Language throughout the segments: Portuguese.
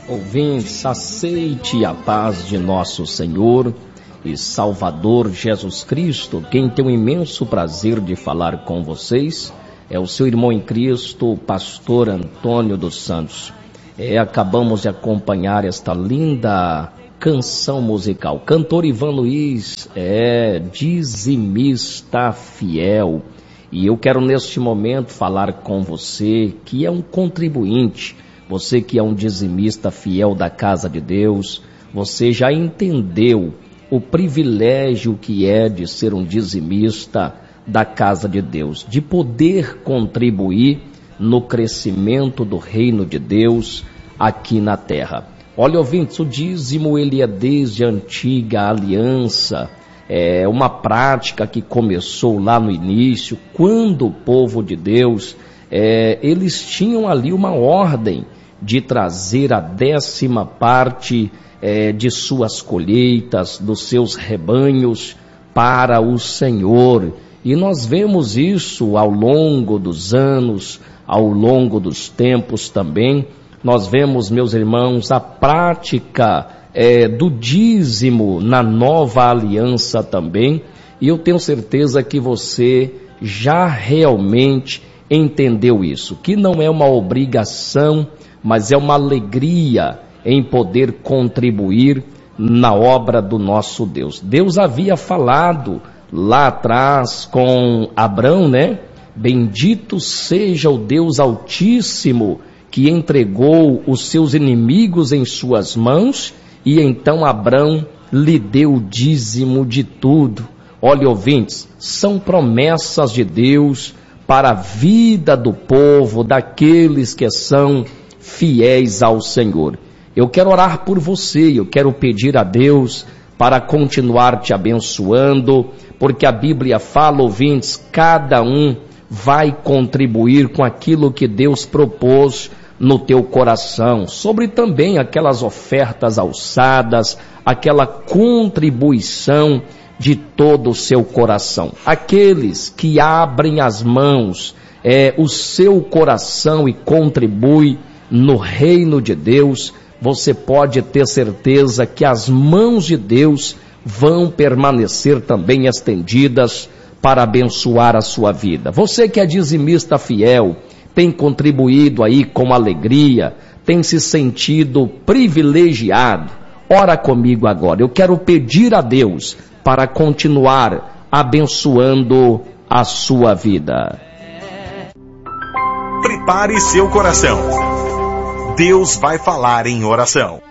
Ouvintes, aceite a paz de nosso Senhor e Salvador Jesus Cristo. Quem tem o imenso prazer de falar com vocês é o seu irmão em Cristo, pastor Antônio dos Santos. Acabamos de acompanhar esta linda canção musical. Cantor Ivan Luiz dizimista fiel. E eu quero neste momento falar com você que é um contribuinte, você que é um dizimista fiel da casa de Deus. Você já entendeu o privilégio que é de ser um dizimista da casa de Deus, de poder contribuir no crescimento do reino de Deus aqui na terra. Olha, ouvintes, o dízimo ele é desde a antiga aliança, é uma prática que começou lá no início, quando o povo de Deus, eles tinham ali uma ordem de trazer a 10ª parte de suas colheitas, dos seus rebanhos para o Senhor. E nós vemos isso ao longo dos anos, ao longo dos tempos também. Nós vemos, meus irmãos, a prática do dízimo na nova aliança também. E eu tenho certeza que você já realmente entendeu isso, que não é uma obrigação, mas é uma alegria em poder contribuir na obra do nosso Deus. Deus havia falado lá atrás com Abrão, né? Bendito seja o Deus Altíssimo que entregou os seus inimigos em suas mãos, e então Abrão lhe deu o dízimo de tudo. Olha, ouvintes, são promessas de Deus para a vida do povo, daqueles que são fiéis ao Senhor. Eu quero orar por você, eu quero pedir a Deus para continuar te abençoando, porque a Bíblia fala, ouvintes, cada um vai contribuir com aquilo que Deus propôs no teu coração, sobre também aquelas ofertas alçadas, aquela contribuição de todo o seu coração. Aqueles que abrem as mãos, o seu coração e contribuem no reino de Deus, você pode ter certeza que as mãos de Deus vão permanecer também estendidas para abençoar a sua vida. Você que é dizimista fiel, tem contribuído aí com alegria, tem se sentido privilegiado. Ora comigo agora, eu quero pedir a Deus para continuar abençoando a sua vida. Prepare seu coração. Deus vai falar em oração.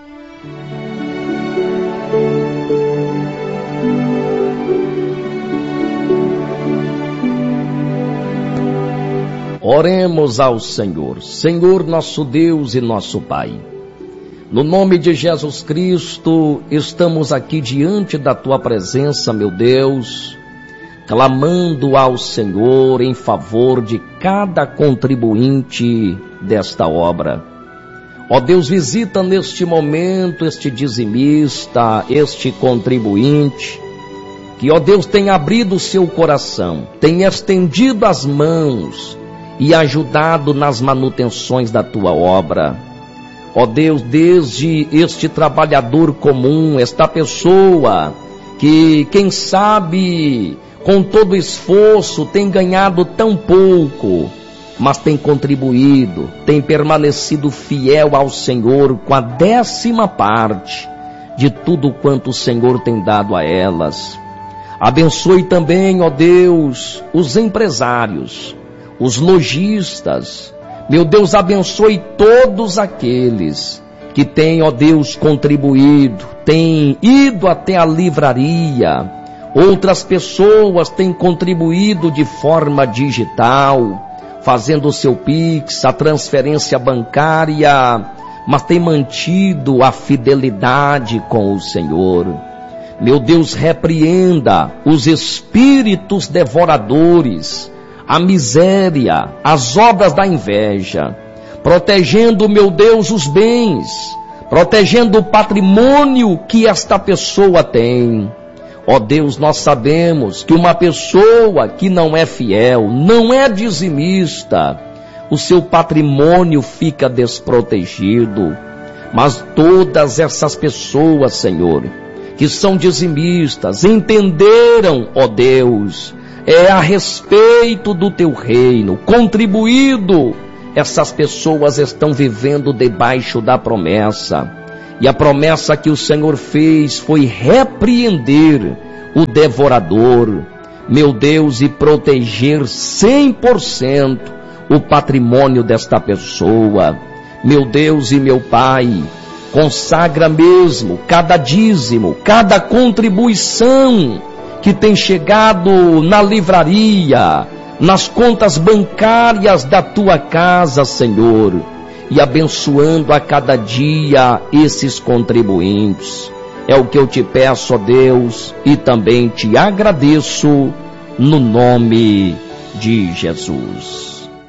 Oremos ao Senhor. Senhor, nosso Deus e nosso Pai, no nome de Jesus Cristo, estamos aqui diante da Tua presença, meu Deus, clamando ao Senhor em favor de cada contribuinte desta obra. Ó Deus, visita neste momento este dizimista, este contribuinte, que, ó Deus, tem abrido o seu coração, tem estendido as mãos e ajudado nas manutenções da Tua obra. Ó Deus, desde este trabalhador comum, esta pessoa que, quem sabe, com todo esforço tem ganhado tão pouco, mas tem contribuído, tem permanecido fiel ao Senhor com a 10ª parte de tudo quanto o Senhor tem dado a elas. Abençoe também, ó Deus, os empresários, os lojistas. Meu Deus, abençoe todos aqueles que têm, ó Deus, contribuído, têm ido até a livraria. Outras pessoas têm contribuído de forma digital, fazendo o seu Pix, a transferência bancária, mas têm mantido a fidelidade com o Senhor. Meu Deus, repreenda os espíritos devoradores, a miséria, as obras da inveja, protegendo, meu Deus, os bens, protegendo o patrimônio que esta pessoa tem. Ó Deus, nós sabemos que uma pessoa que não é fiel, não é dizimista, o seu patrimônio fica desprotegido. Mas todas essas pessoas, Senhor, que são dizimistas, entenderam, ó Deus, a respeito do teu reino, contribuído. Essas pessoas estão vivendo debaixo da promessa. E a promessa que o Senhor fez foi repreender o devorador, meu Deus, e proteger 100% o patrimônio desta pessoa. Meu Deus e meu Pai, consagra mesmo cada dízimo, cada contribuição que tem chegado na livraria, nas contas bancárias da tua casa, Senhor, e abençoando a cada dia esses contribuintes. É o que eu te peço, ó Deus, e também te agradeço no nome de Jesus.